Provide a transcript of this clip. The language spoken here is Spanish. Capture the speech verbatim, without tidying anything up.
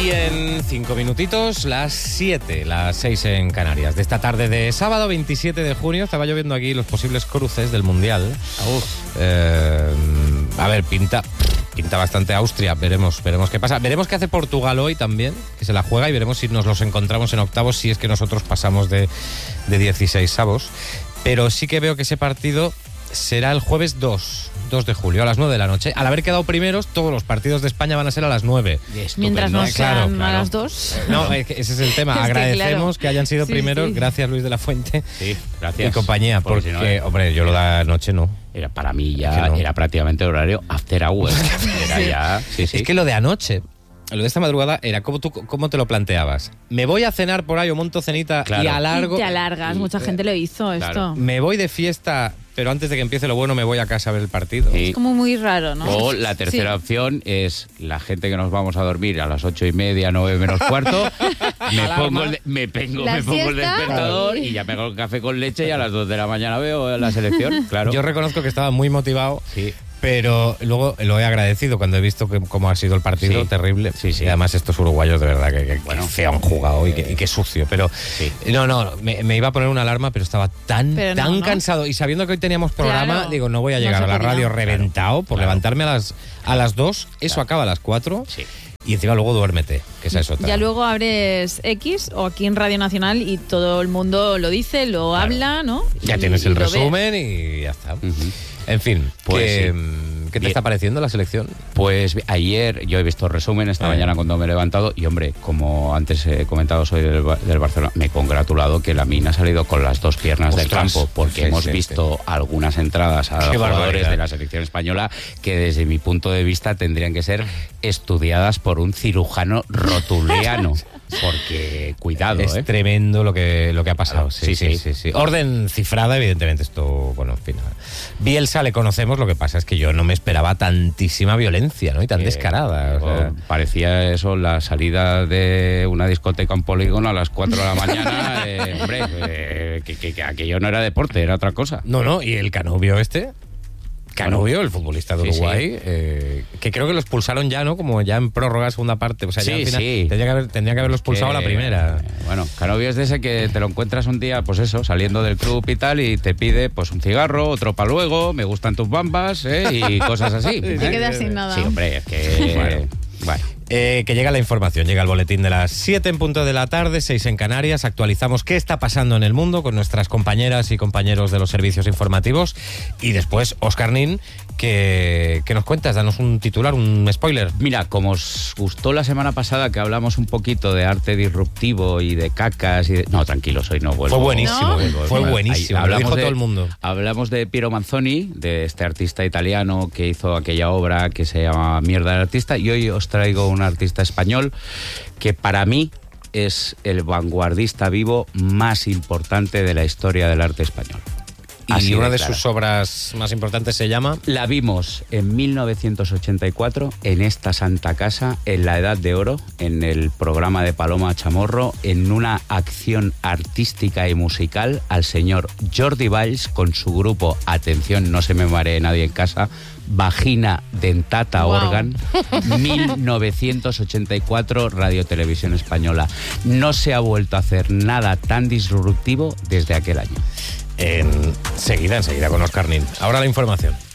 Y en cinco minutitos, las siete, las seis en Canarias. De esta tarde de sábado veintisiete de junio, estaba lloviendo aquí los posibles cruces del Mundial. Eh, a ver, pinta... Pinta bastante Austria, veremos, veremos qué pasa. Veremos qué hace Portugal hoy también, que se la juega, y veremos si nos los encontramos en octavos, si es que nosotros pasamos de, de dieciseisavos. Pero sí que veo que ese partido será el jueves dos de julio, a las nueve de la noche. Al haber quedado primeros, todos los partidos de España van a ser a las nueve. Mientras no sean claro, claro. a las dos. No, ese es el tema. Es que Agradecemos claro. que hayan sido Sí, primeros. sí. Gracias, Luis de la Fuente. Sí, gracias. Y compañía, porque, Porque si no, hombre, yo lo da anoche, no. Era para mí ya, Es que no. era prácticamente horario after hours. Era Sí. ya, sí, sí. Es que lo de anoche, lo de esta madrugada, era como tú cómo te lo planteabas. Me voy a cenar por ahí o monto cenita Claro. y alargo. Y te alargas, mucha gente lo hizo Claro. esto. Me voy de fiesta, pero antes de que empiece lo bueno me voy a casa a ver el partido. Sí. Es como muy raro, ¿no? O la tercera Sí. opción es la gente que nos vamos a dormir a las ocho y media, nueve menos cuarto. me, pongo el, me, pengo, La me pongo el siesta. despertador y ya me hago el café con leche y a las dos de la mañana veo la selección. Claro. Yo reconozco que estaba muy motivado. Sí. Pero luego lo he agradecido cuando he visto que, cómo ha sido el partido, Sí. terrible. Sí, sí. Y además estos uruguayos de verdad que, que, Bueno, que feo han jugado y, que, y que sucio. Pero Sí. no, no, me, me iba a poner una alarma, pero estaba tan, Pero no, tan ¿no? cansado. Y sabiendo que hoy teníamos programa, Claro. digo, no voy a No llegar se a la podía. radio reventado por Claro. levantarme a las, a las dos. Eso Claro. acaba a las cuatro. Sí. Y encima luego duérmete, que esa es otra. Ya luego abres X o aquí en Radio Nacional y todo el mundo lo dice, lo Claro. habla, ¿no? Ya Y- tienes el y lo ves. resumen y ya está. Ujú. En fin, Pues ¿qué, sí. ¿qué te Bien. está pareciendo la selección? Pues ayer yo he visto resumen esta Ah, mañana ya. cuando me he levantado y hombre, como antes he comentado, soy del, Ba- del Barcelona, me he congratulado que la mina ha salido con las dos piernas del Ostras. campo, porque Sí, hemos sí, visto algunas entradas a Qué jugadores barbaridad. de la selección española que desde mi punto de vista tendrían que ser estudiadas por un cirujano rotuliano, porque cuidado, Es ¿eh? tremendo lo que, lo que ha pasado. Claro, Sí, sí, sí, sí. sí, sí. Orden cifrada, evidentemente, esto, bueno, en fin. Bielsa le conocemos, lo que pasa es que yo no me esperaba tantísima violencia, ¿no? Y tan Eh, descarada. O sea, oh, parecía eso la salida de una discoteca en polígono a las cuatro de la mañana. eh, hombre, eh, que, que- que aquello no era deporte, era otra cosa. no, no, y el Canovio este. Canovio, el futbolista de Sí, Uruguay, sí. eh, que creo que lo expulsaron ya, ¿no? Como ya en prórroga, segunda parte. O sea, ya Sí, al final sí. Tendría que, haber, tendría que haberlo expulsado a la Que, primera. eh, Bueno, Canovio es de ese que te lo encuentras un día, pues eso, saliendo del club y tal, y te pide pues un cigarro, otro para luego, me gustan tus bambas, ¿eh? Y cosas así. Te ¿eh? quedas sin nada. Sí, hombre, es que... Bueno. bueno. Eh, que llega la información, llega el boletín de las siete en punto de la tarde, seis en Canarias. Actualizamos qué está pasando en el mundo con nuestras compañeras y compañeros de los servicios informativos. Y después, Óscar Nin, que, que nos cuentas, danos un titular, un spoiler. Mira, como os gustó la semana pasada que hablamos un poquito de arte disruptivo y de cacas y de... No, tranquilos, hoy no vuelvo. Fue buenísimo, ¿No? eh, fue Ahí buenísimo, lo hablamos dijo de- todo el mundo. Hablamos de Piero Manzoni, de este artista italiano que hizo aquella obra que se llama Mierda del Artista, y hoy os traigo un artista español que para mí es el vanguardista vivo más importante de la historia del arte español. Así Y una de clara. sus obras más importantes se llama... La vimos en mil novecientos ochenta y cuatro en esta santa casa, en la Edad de Oro, en el programa de Paloma Chamorro, en una acción artística y musical al señor Jordi Valls con su grupo, atención, no se me maree nadie en casa, Vagina Dentata Wow. Organ, mil novecientos ochenta y cuatro, Radio Televisión Española. No se ha vuelto a hacer nada tan disruptivo desde aquel año. Enseguida, enseguida con Óscar Nin. Ahora la información.